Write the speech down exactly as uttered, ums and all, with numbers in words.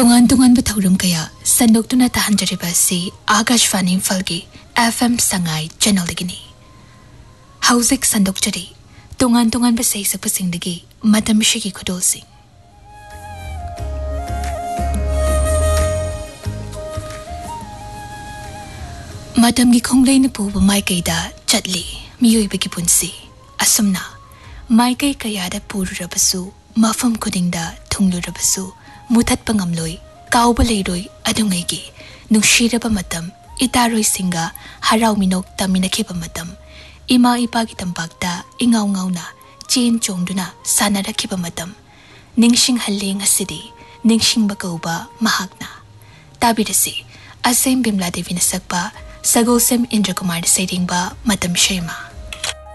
तोंगान तोंगान बथौरम कया संदोक्तुना ताहंजरिबा सी Akashvani फलगी FM Sangai channel दगिनी हाउसिक संदोक्चरी तोंगान तोंगान बसै सकपसिंगदगी मतमशिगी खुदोलसिंग मतमगी खोंगलेन पुब माइकैदा चटली मियोइबगी पुंसी असमना माइकै कयादा पुरुरबसु मफम खुदिंगदा थुंगलुरबसु मुथत्पा ngamloi काउबा लेरोई अदुंगैगी नुंशिरबा मतम इतारोई सिंगा हराउ मिनोक तमिनखिबा मतम इमा इपागी तंपाकता इंगाउ ngauna चेन चोंगदुना सानारखिबा मतम निंगशिंग हल्ले ngасidi निंगशिंगबा कौबा महाकना ताबिरसी असेम बिमला देवीना सकबा सगोसेम इंद्र कुमार सेरिंगबा मतम शेमा